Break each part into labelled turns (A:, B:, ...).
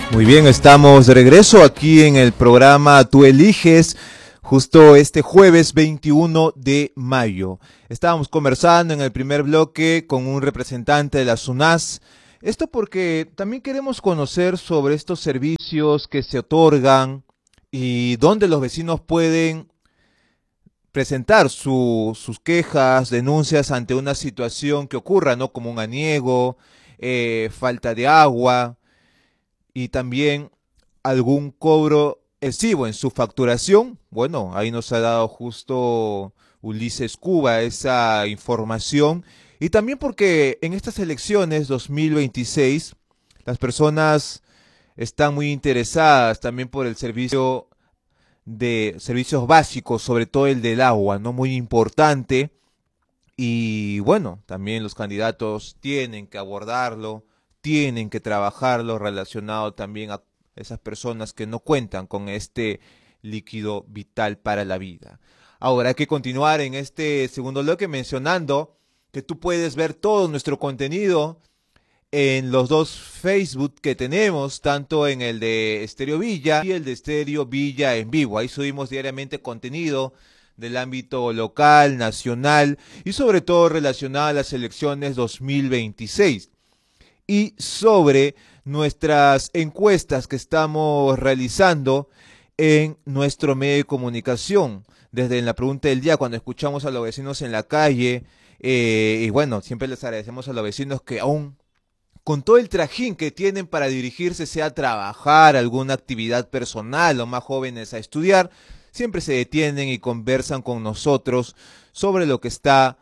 A: Muy bien, estamos de regreso aquí en el programa Tú Eliges, justo este jueves 21 de mayo. Estábamos conversando en el primer bloque con un representante de la SUNAS. Esto porque también queremos conocer sobre estos servicios que se otorgan y dónde los vecinos pueden presentar sus quejas, denuncias ante una situación que ocurra, ¿no? Como un aniego, falta de agua y también algún cobro excesivo en su facturación. Bueno, ahí nos ha dado justo Ulises Cuba esa información. Y también porque en estas elecciones 2026 las personas están muy interesadas también por el servicio de servicios básicos, sobre todo el del agua, ¿no? Muy importante. Y bueno, también los candidatos tienen que abordarlo, tienen que trabajarlo relacionado también a esas personas que no cuentan con este líquido vital para la vida. Ahora hay que continuar en este segundo bloque mencionando que tú puedes ver todo nuestro contenido en los dos Facebook que tenemos, tanto en el de Estéreo Villa y el de Estéreo Villa en vivo. Ahí subimos diariamente contenido del ámbito local, nacional y sobre todo relacionado a las elecciones 2026. Y sobre nuestras encuestas que estamos realizando en nuestro medio de comunicación. Desde en la pregunta del día, cuando escuchamos a los vecinos en la calle, y bueno, siempre les agradecemos a los vecinos que aún con todo el trajín que tienen para dirigirse, sea a trabajar, alguna actividad personal o más jóvenes a estudiar, siempre se detienen y conversan con nosotros sobre lo que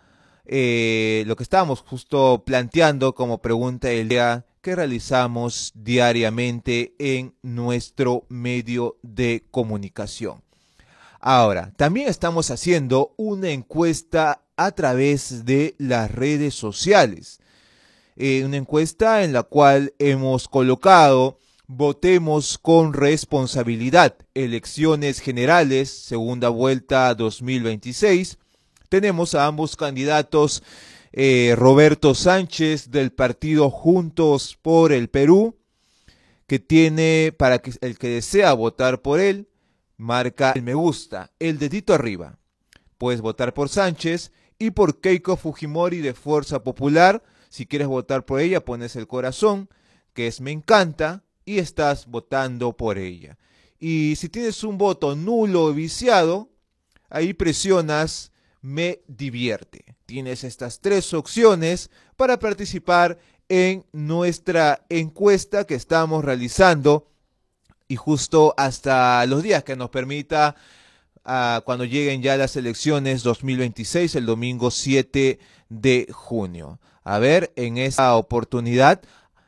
A: estábamos justo planteando como pregunta del día que realizamos diariamente en nuestro medio de comunicación. Ahora, también estamos haciendo una encuesta a través de las redes sociales. Una encuesta en la cual hemos colocado: votemos con responsabilidad, elecciones generales, segunda vuelta 2026. Tenemos a ambos candidatos, Roberto Sánchez del partido Juntos por el Perú, que tiene, para que el que desea votar por él, marca el me gusta, el dedito arriba. Puedes votar por Sánchez, y por Keiko Fujimori de Fuerza Popular. Si quieres votar por ella, pones el corazón, que es me encanta, y estás votando por ella. Y si tienes un voto nulo o viciado, ahí presionas me divierte. Tienes estas tres opciones para participar en nuestra encuesta que estamos realizando, y justo hasta los días que nos permita, cuando lleguen ya las elecciones 2026, el domingo 7 de junio. A ver, en esta oportunidad,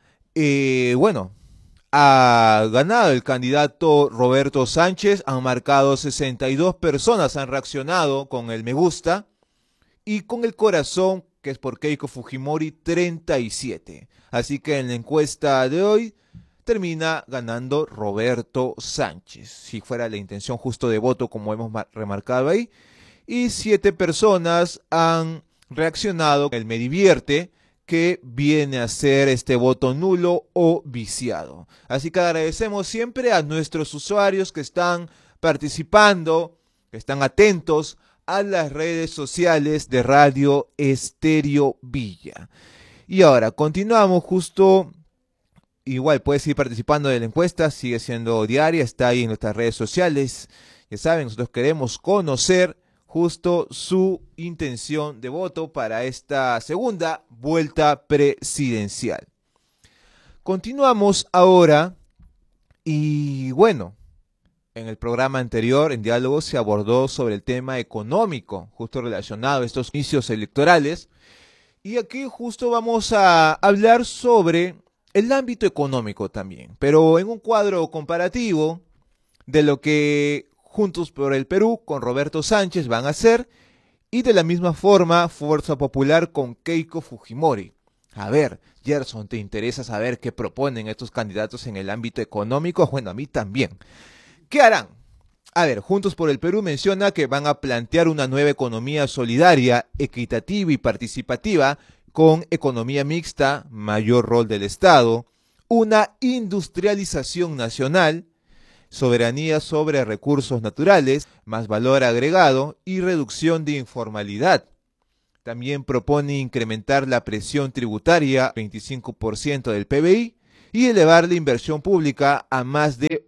A: bueno, ha ganado el candidato Roberto Sánchez, han marcado 62 personas, han reaccionado con el me gusta, y con el corazón, que es por Keiko Fujimori, 37. Así que en la encuesta de hoy termina ganando Roberto Sánchez, si fuera la intención justo de voto como hemos remarcado ahí. Y 7 personas han reaccionado el me divierte, que viene a ser este voto nulo o viciado. Así que agradecemos siempre a nuestros usuarios que están participando, que están atentos a las redes sociales de Radio Estéreo Villa. Y ahora continuamos justo. Igual puedes ir participando de la encuesta, sigue siendo diaria, está ahí en nuestras redes sociales. Ya saben, nosotros queremos conocer justo su intención de voto para esta segunda vuelta presidencial. Continuamos ahora y bueno, en el programa anterior, en Diálogo, se abordó sobre el tema económico, justo relacionado a estos inicios electorales. Y aquí justo vamos a hablar sobre el ámbito económico también, pero en un cuadro comparativo de lo que Juntos por el Perú con Roberto Sánchez van a hacer, y de la misma forma Fuerza Popular con Keiko Fujimori. A ver, Gerson, ¿te interesa saber qué proponen estos candidatos en el ámbito económico? Bueno, a mí también. ¿Qué harán? A ver, Juntos por el Perú menciona que van a plantear una nueva economía solidaria, equitativa y participativa, con economía mixta, mayor rol del Estado, una industrialización nacional, soberanía sobre recursos naturales, más valor agregado y reducción de informalidad. También propone incrementar la presión tributaria 25% del PBI y elevar la inversión pública a más de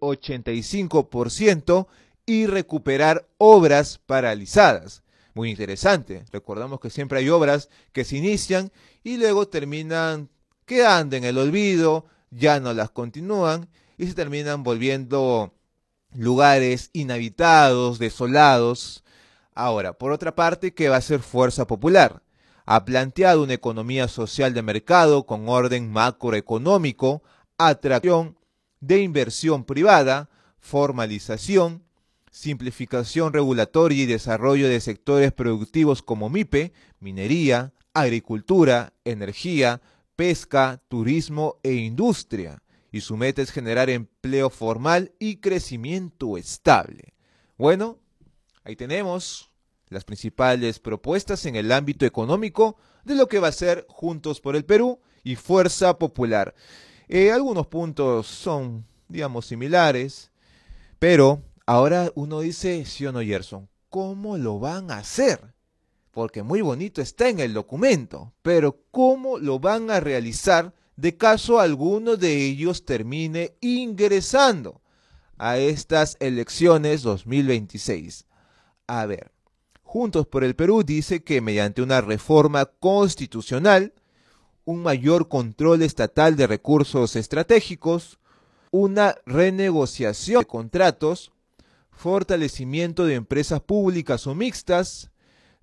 A: 85% y recuperar obras paralizadas. Muy interesante. Recordamos que siempre hay obras que se inician y luego terminan quedando en el olvido, ya no las continúan y se terminan volviendo lugares inhabitados, desolados. Ahora, por otra parte, ¿qué va a hacer Fuerza Popular? Ha planteado una economía social de mercado con orden macroeconómico, atracción de inversión privada, formalización, simplificación regulatoria y desarrollo de sectores productivos como MIPE, minería, agricultura, energía, pesca, turismo e industria. Y su meta es generar empleo formal y crecimiento estable. Bueno, ahí tenemos las principales propuestas en el ámbito económico de lo que va a ser Juntos por el Perú y Fuerza Popular. Algunos puntos son, digamos, similares, pero ahora uno dice, sí o no, Gerson, ¿cómo lo van a hacer? Porque muy bonito está en el documento, pero ¿cómo lo van a realizar de caso alguno de ellos termine ingresando a estas elecciones 2026? A ver, Juntos por el Perú dice que mediante una reforma constitucional, un mayor control estatal de recursos estratégicos, una renegociación de contratos, fortalecimiento de empresas públicas o mixtas,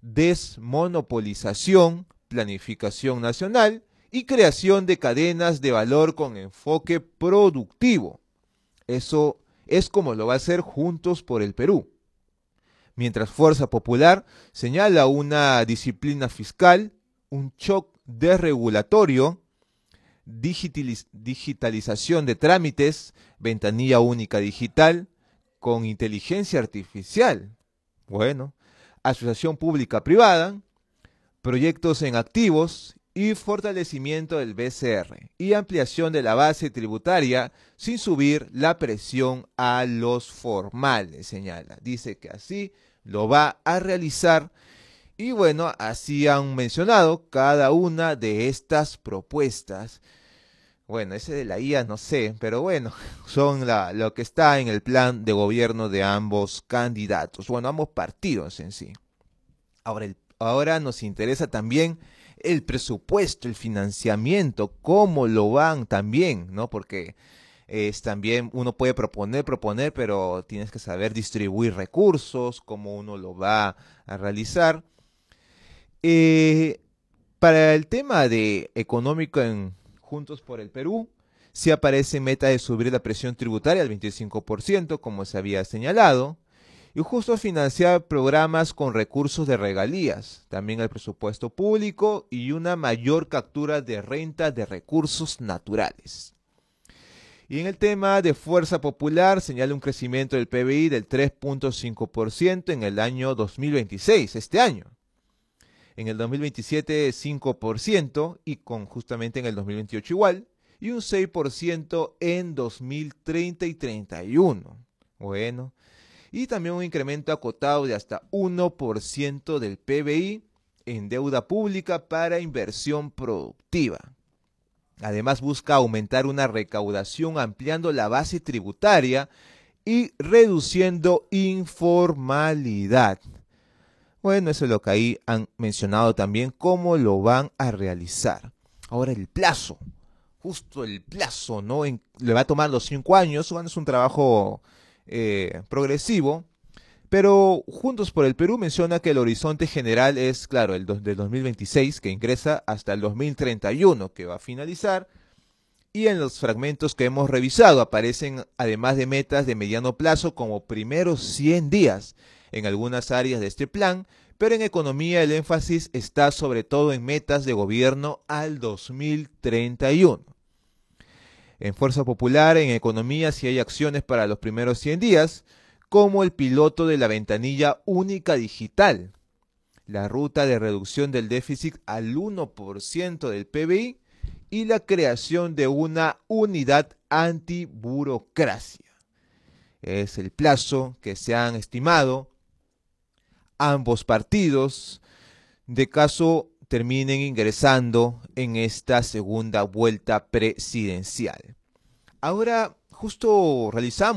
A: desmonopolización, planificación nacional y creación de cadenas de valor con enfoque productivo. Eso es como lo va a hacer Juntos por el Perú. Mientras Fuerza Popular señala una disciplina fiscal, un shock desregulatorio, digitalización de trámites, ventanilla única digital, con inteligencia artificial. Bueno, asociación pública-privada, proyectos en activos y fortalecimiento del BCR y ampliación de la base tributaria sin subir la presión a los formales, señala. Dice que así lo va a realizar y bueno, así han mencionado cada una de estas propuestas. Bueno, ese de la IA no sé, pero bueno, son lo que está en el plan de gobierno de ambos candidatos, bueno, ambos partidos en sí. Ahora nos interesa también el presupuesto, el financiamiento, cómo lo van también, ¿no? Porque es también, uno puede proponer, pero tienes que saber distribuir recursos, cómo uno lo va a realizar. Para el tema de económico en Juntos por el Perú, sí aparece meta de subir la presión tributaria al 25%, como se había señalado, y justo financiar programas con recursos de regalías, también el presupuesto público y una mayor captura de renta de recursos naturales. Y en el tema de Fuerza Popular señala un crecimiento del PBI del 3.5% en el año 2026, este año. En el 2027 5% y justamente en el 2028 igual, y un 6% en 2030 y 31. Bueno, y también un incremento acotado de hasta 1% del PBI en deuda pública para inversión productiva. Además busca aumentar una recaudación ampliando la base tributaria y reduciendo informalidad. Bueno, eso es lo que ahí han mencionado también, cómo lo van a realizar. Ahora el plazo, justo el plazo, ¿no? Le va a tomar los 5 años, bueno, es un trabajo progresivo, pero Juntos por el Perú menciona que el horizonte general es, claro, el del 2026, que ingresa hasta el 2031, que va a finalizar, y en los fragmentos que hemos revisado aparecen, además de metas de mediano plazo, como primeros 100 días, en algunas áreas de este plan, pero en economía el énfasis está sobre todo en metas de gobierno al 2031. En Fuerza Popular, en economía, sí hay acciones para los primeros 100 días, como el piloto de la ventanilla única digital, la ruta de reducción del déficit al 1% del PBI y la creación de una unidad antiburocracia. Es el plazo que se han estimado ambos partidos de caso terminen ingresando en esta segunda vuelta presidencial. Ahora, justo realizamos